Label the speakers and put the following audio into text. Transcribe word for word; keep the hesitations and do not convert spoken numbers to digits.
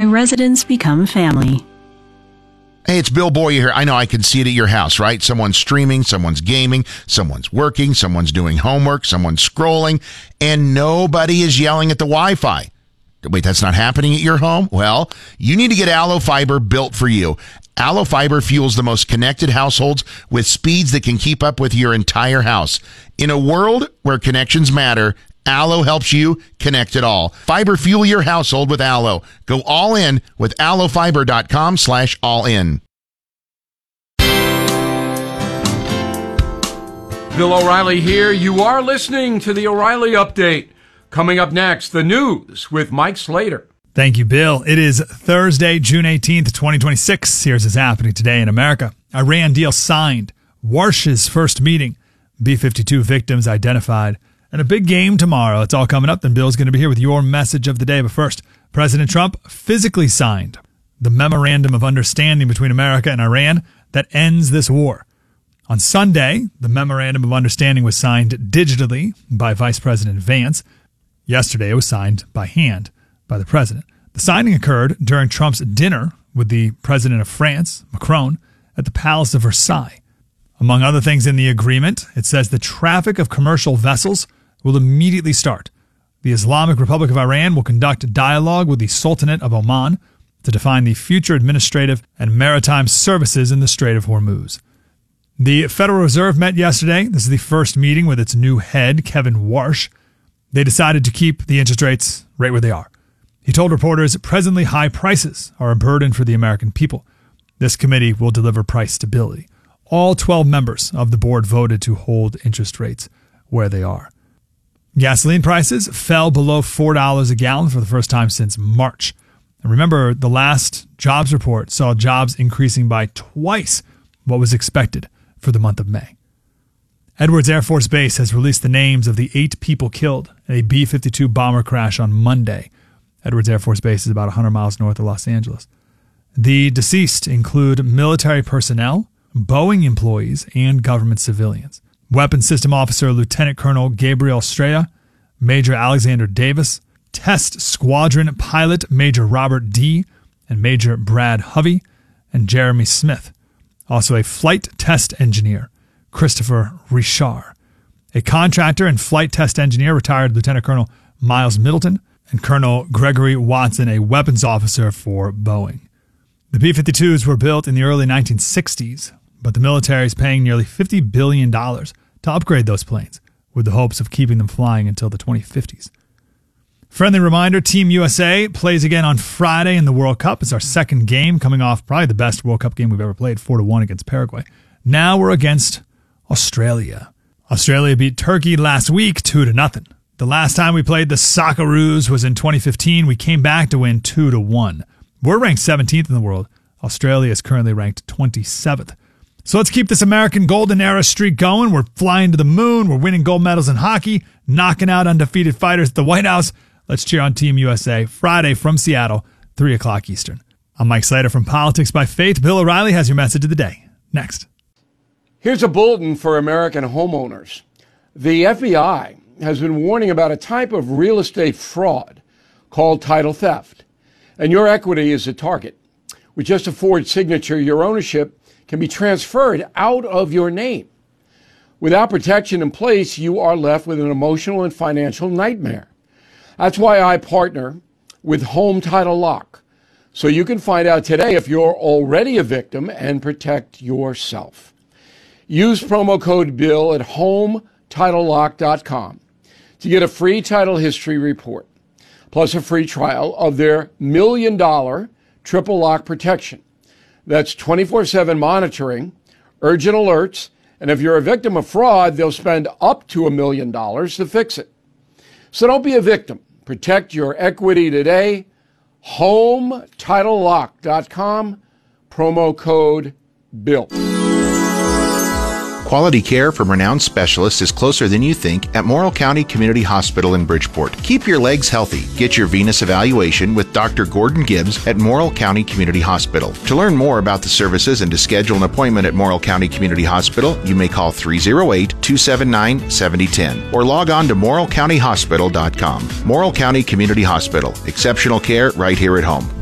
Speaker 1: residents become family.
Speaker 2: Hey, it's Bill Boyer here. I know I can see it at your house, right? Someone's streaming, someone's gaming, someone's working, someone's doing homework, someone's scrolling, and nobody is yelling at the Wi-Fi. Wait, that's not happening at your home? Well, you need to get Allo Fiber built for you. Allo Fiber fuels the most connected households with speeds that can keep up with your entire house. In a world where connections matter, Allo helps you connect it all. Fiber fuel your household with Allo. Go all in with allofiber.com slash all in.
Speaker 3: Bill O'Reilly here. You are listening to the O'Reilly Update. Coming up next, the news with Mike Slater.
Speaker 4: Thank you, Bill. It is Thursday, June eighteenth, twenty twenty-six. Here's what's happening today in America. Iran deal signed. Warsh's first meeting. B fifty-two victims identified. And a big game tomorrow. It's all coming up. Then Bill's going to be here with your message of the day. But first, President Trump physically signed the Memorandum of Understanding between America and Iran that ends this war. On Sunday, the Memorandum of Understanding was signed digitally by Vice President Vance. Yesterday, it was signed by hand by the president. The signing occurred during Trump's dinner with the president of France, Macron, at the Palace of Versailles. Among other things in the agreement, it says the traffic of commercial vessels will immediately start. The Islamic Republic of Iran will conduct dialogue with the Sultanate of Oman to define the future administrative and maritime services in the Strait of Hormuz. The Federal Reserve met yesterday. This is the first meeting with its new head, Kevin Warsh. They decided to keep the interest rates right where they are. He told reporters presently high prices are a burden for the American people. This committee will deliver price stability. All twelve members of the board voted to hold interest rates where they are. Gasoline prices fell below four dollars a gallon for the first time since March. And remember, the last jobs report saw jobs increasing by twice what was expected for the month of May. Edwards Air Force Base has released the names of the eight people killed in a B fifty-two bomber crash on Monday. Edwards Air Force Base is about one hundred miles north of Los Angeles. The deceased include military personnel, Boeing employees, and government civilians. Weapons System Officer Lieutenant Colonel Gabriel Estrella, Major Alexander Davis, Test Squadron Pilot Major Robert D., and Major Brad Hovey, and Jeremy Smith. Also a flight test engineer, Christopher Richard. A contractor and flight test engineer, retired Lieutenant Colonel Miles Middleton, and Colonel Gregory Watson, a weapons officer for Boeing. The B fifty-twos were built in the early nineteen sixties, but the military is paying nearly fifty billion dollars to upgrade those planes, with the hopes of keeping them flying until the twenty fifties. Friendly reminder, Team U S A plays again on Friday in the World Cup. It's our second game, coming off probably the best World Cup game we've ever played, four to one against Paraguay. Now we're against Australia. Australia beat Turkey last week two to nothing. The last time we played the Socceroos was in twenty fifteen. We came back to win two to one. We're ranked seventeenth in the world. Australia is currently ranked twenty-seventh. So let's keep this American golden era streak going. We're flying to the moon. We're winning gold medals in hockey, knocking out undefeated fighters at the White House. Let's cheer on Team U S A Friday from Seattle, three o'clock Eastern. I'm Mike Slater from Politics by Faith. Bill O'Reilly has your message of the day. Next.
Speaker 3: Here's a bulletin for American homeowners. The F B I has been warning about a type of real estate fraud called title theft. And your equity is a target. With just a Ford signature, your ownership can be transferred out of your name. Without protection in place, you are left with an emotional and financial nightmare. That's why I partner with Home Title Lock, so you can find out today if you're already a victim and protect yourself. Use promo code BILL at home title lock dot com to get a free title history report, plus a free trial of their million dollar triple lock protection. That's twenty-four seven monitoring, urgent alerts, and if you're a victim of fraud, they'll spend up to a million dollars to fix it. So don't be a victim. Protect your equity today. home title lock dot com, promo code BILL.
Speaker 2: Quality care from renowned specialists is closer than you think at Morrill County Community Hospital in Bridgeport. Keep your legs healthy. Get your venous evaluation with Doctor Gordon Gibbs at Morrill County Community Hospital. To learn more about the services and to schedule an appointment at Morrill County Community Hospital, you may call three oh eight, two seven nine, seven oh one oh or log on to morrill county hospital dot com. Morrill County Community Hospital. Exceptional care right here at home.